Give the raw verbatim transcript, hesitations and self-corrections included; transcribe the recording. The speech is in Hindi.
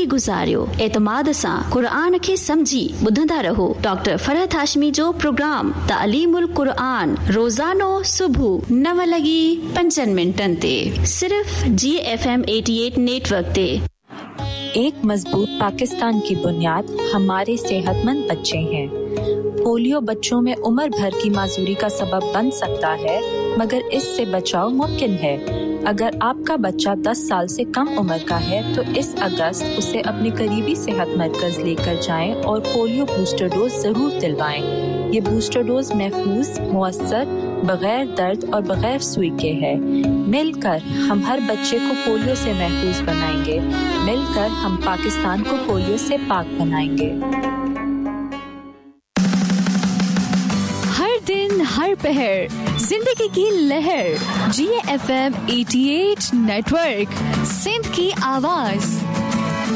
ज़िंदगी गुज़ारियो एतमाद सां क़ुरान खे समझी ॿुधंदा रहो। डॉक्टर फरहत हाशमी जो प्रोग्राम तालीमुल क़ुरान रोज़ानो सुबह नव लगी पंजन मिनटन ते सिर्फ जी एफ एम अठासी नेटवर्क ते। एक मजबूत पाकिस्तान की बुनियाद हमारे सेहतमंद बच्चे हैं। पोलियो बच्चों में उम्र भर की माजूरी का सबब बन सकता है, मगर इससे बचाव मुमकिन है। अगर आपका बच्चा दस साल से कम उम्र का है तो इस अगस्त उसे अपने करीबी सेहत मरकज लेकर जाएं और पोलियो बूस्टर डोज जरूर दिलवाएं। ये बूस्टर डोज महफूज, मुअस्सर, बगैर दर्द और बगैर सुई के है। मिलकर हम हर बच्चे को पोलियो से महफूज बनाएंगे। मिलकर हम पाकिस्तान को पोलियो से पाक बनाएंगे। हर दिन हर पहर जिंदगी की लहर जी एफ एम अठासी नेटवर्क, सिंध की आवाज।